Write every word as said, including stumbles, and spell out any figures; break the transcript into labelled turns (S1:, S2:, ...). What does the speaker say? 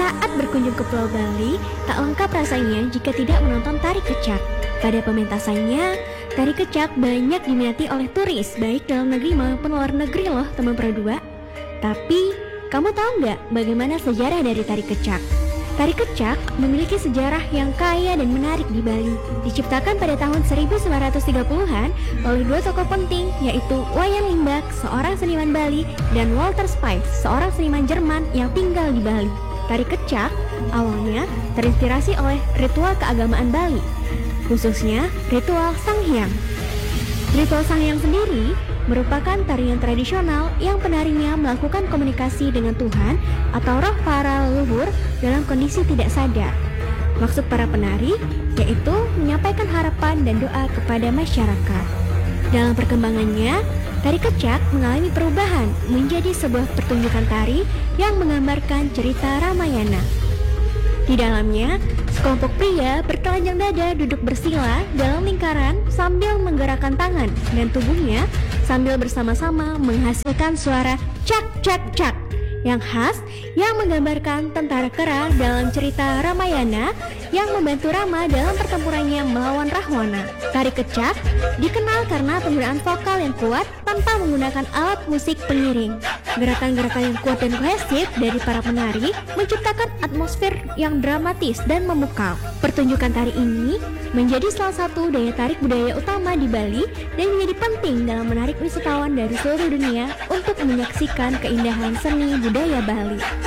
S1: Saat berkunjung ke Pulau Bali, tak lengkap rasanya jika tidak menonton tari kecak. Pada pementasannya, tari kecak banyak diminati oleh turis, baik dalam negeri maupun luar negeri loh teman Pro dua. Tapi, kamu tahu nggak bagaimana sejarah dari tari kecak? Tari kecak memiliki sejarah yang kaya dan menarik di Bali. Diciptakan pada tahun seribu sembilan ratus tiga puluhan oleh dua tokoh penting, yaitu Wayan Limbak, seorang seniman Bali, dan Walter Spies, seorang seniman Jerman yang tinggal di Bali. Tari kecak awalnya terinspirasi oleh ritual keagamaan Bali, khususnya ritual Sanghyang. Ritual Sanghyang sendiri merupakan tarian tradisional yang penarinya melakukan komunikasi dengan Tuhan atau roh para leluhur dalam kondisi tidak sadar. Maksud para penari yaitu menyampaikan harapan dan doa kepada masyarakat. Dalam perkembangannya, tari kecak mengalami perubahan menjadi sebuah pertunjukan tari yang menggambarkan cerita Ramayana. Di dalamnya, sekelompok pria bertelanjang dada duduk bersila dalam lingkaran sambil menggerakkan tangan dan tubuhnya sambil bersama-sama menghasilkan suara cak cak cak yang khas yang menggambarkan tentara kera dalam cerita Ramayana yang membantu Rama dalam pertempurannya melawan Rahwana. Tari kecak dikenal karena penggunaan vokal yang kuat tanpa menggunakan alat musik pengiring. Gerakan-gerakan yang kuat dan kohesif dari para penari menciptakan atmosfer yang dramatis dan memukau. Pertunjukan tari ini menjadi salah satu daya tarik budaya utama di Bali dan menjadi penting dalam menarik wisatawan dari seluruh dunia untuk menyaksikan keindahan seni budaya Bali.